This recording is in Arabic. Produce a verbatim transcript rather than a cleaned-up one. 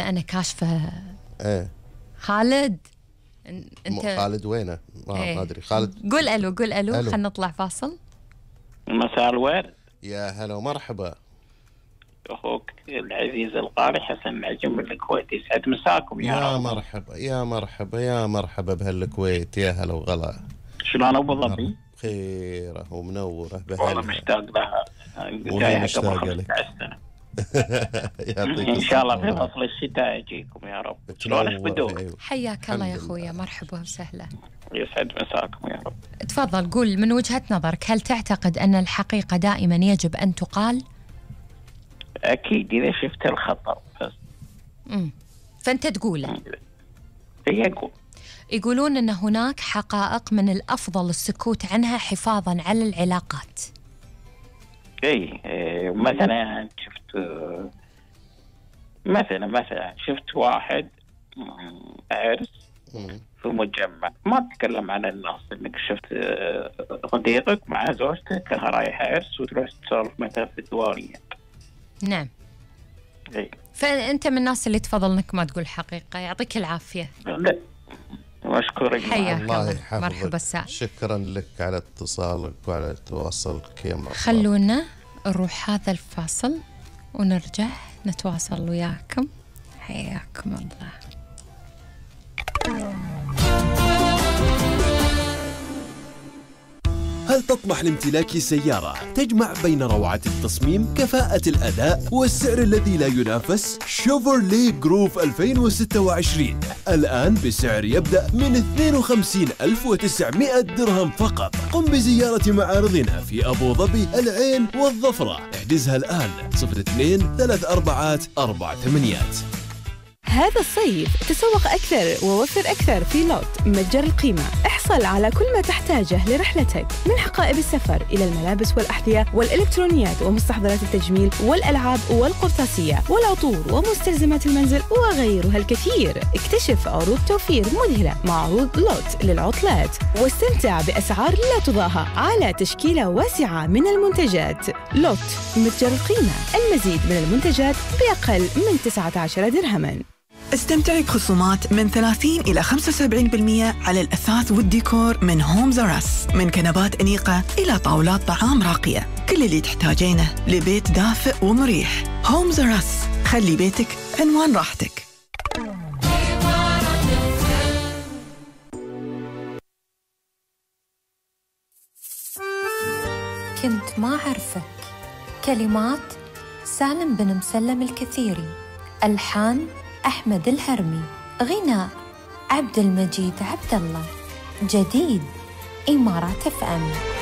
أنا كاشفة. ايه خالد انت خالد وينه؟ ما ايه. ادري. خالد قول الو قول الو, ألو. خلنا نطلع فاصل. مساء الورد، يا هلا ومرحبا. اخوك العزيز القاري حسن عجم من الكويت، يسعد مساكم يا, يا رب. مرحبا يا مرحبا يا مرحبا بهالكويت، يا هلا وغلا. شلون ابو ظبي؟ خيره ومنوره بهلا. والله مشتاق لها، وهي مشتاقه لك. يعطيك ان شاء الله في فصل الشتاء يجيكم يا رب. شلونك بدور؟ حياك الله يا اخويا، مرحبا وسهلا. يسعد مساكم يا رب. تفضل قول من وجهة نظرك، هل تعتقد أن الحقيقة دائما يجب أن تقال؟ اكيد اذا شفت الخطر بس. امم فانت تقوله. هي اقول يقولون ان هناك حقائق من الافضل السكوت عنها حفاظا على العلاقات. اي إيه، مثلا شفت مثلا مثلا شفت واحد عرس في مجمع، ما تتكلم عن الناس، انك شفت صديقك مع زوجتك انها رايحه عرس وتروح تسولف مثلا في الديوانيه. نعم. اي فانت من الناس اللي تفضل انك ما تقول حقيقه. يعطيك العافيه. لا مشكورك. حياك الله الله. يحفظك. مرحبا الساعة. شكرا لك على اتصالك وعلى تواصلك يا مرحبا. خلونا نروح هذا الفاصل ونرجع نتواصل وياكم. حياكم الله. هل تطمح لامتلاك سيارة تجمع بين روعة التصميم، كفاءة الأداء والسعر الذي لا ينافس؟ شيفروليه جروف ألفين وستة وعشرين الآن بسعر يبدأ من اثنين وخمسين ألف وتسعمائة درهم فقط. قم بزيارة معارضنا في أبو ظبي، العين والظفرة. احجزها الآن صفر اثنين ثلاث أربعات أربع ثمانيات. هذا الصيف تسوق أكثر ووفر أكثر في لوت متجر القيمة. احصل على كل ما تحتاجه لرحلتك، من حقائب السفر إلى الملابس والأحذية والإلكترونيات ومستحضرات التجميل والألعاب والقرطاسية والعطور ومستلزمات المنزل وغيرها الكثير. اكتشف عروض توفير مذهلة مع عروض لوت للعطلات، واستمتع بأسعار لا تضاهى على تشكيلة واسعة من المنتجات. لوت متجر القيمة، المزيد من المنتجات بأقل من تسعة عشر درهما. استمتعي بخصومات من ثلاثين إلى خمسة وسبعين بالمئة على الأثاث والديكور من هومز أور أس، من كنبات أنيقة إلى طاولات طعام راقية. كل اللي تحتاجينه لبيت دافئ ومريح. هومز أور أس، خلي بيتك عنوان راحتك. كنت ما أعرفك. كلمات سالم بن مسلم الكثيري، ألحان أحمد الهرمي، غناء عبد المجيد عبد الله، جديد إمارات اف ام.